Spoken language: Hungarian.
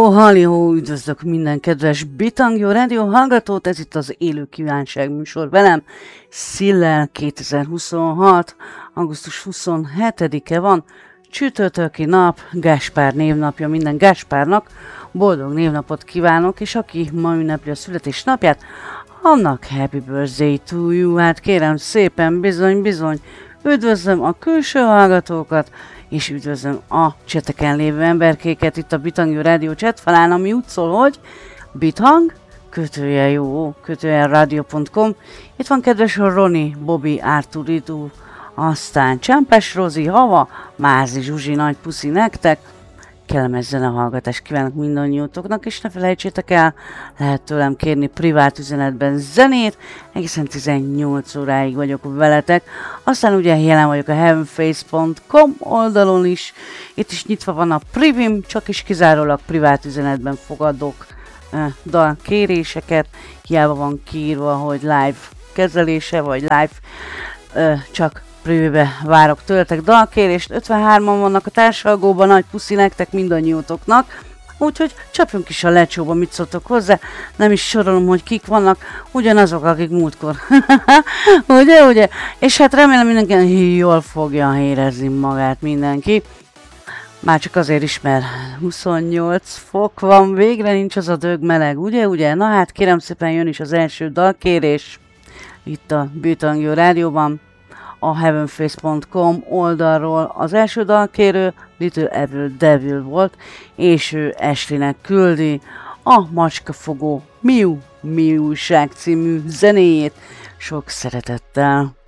Halli-hó, üdvözlök minden kedves Bitangyo Rádió hallgatót, ez itt az élő kívánság műsor velem. Szillel 2026. augusztus 27-e van, csütörtöki nap, Gáspár névnapja minden Gáspárnak. Boldog névnapot kívánok, és aki ma ünnepli a születésnapját, annak happy birthday to you. Hát kérem szépen, bizony, üdvözlöm a külső hallgatókat, és üdvözlöm a cseteken lévő emberkéket itt a Bitangyo Rádió chatfalán, ami úgy szól, hogy Bithang, _radio.com. Itt van kedves Roni, Bobby, Arturidú, aztán Csámpás Rozi, Hava, Mázi Zsuzsi, nagy puszi nektek. Kellemes zenehallgatást kívánok mindannyiótoknak, és ne felejtsétek el, lehet tőlem kérni privát üzenetben zenét, egészen 18 óráig vagyok veletek, aztán ugye jelen vagyok a heavenface.com oldalon is, itt is nyitva van a privim, csak is kizárólag privát üzenetben fogadok dalkéréseket, hiába van kiírva, hogy live kezelése, vagy live, csak privőbe várok tőletek dalkérést. 53-an vannak a társalgóban, nagy puszi nektek mindannyiótoknak, úgyhogy csapjunk is a lecsóba, mit szóltok hozzá, nem is sorolom, hogy kik vannak, ugyanazok, akik múltkor, ugye, és hát remélem mindenki jól fogja érezni magát mindenki, már csak azért is, mert 28 fok van, végre nincs az a dög meleg, ugye, na hát kérem szépen jön is az első dalkérés, itt a Bitangyo Rádióban, a heavenface.com oldalról. Az első dalkérő Little Evil Devil volt, és ő Ashleynek küldi a Macskafogó Miu Miúság című zenéjét sok szeretettel.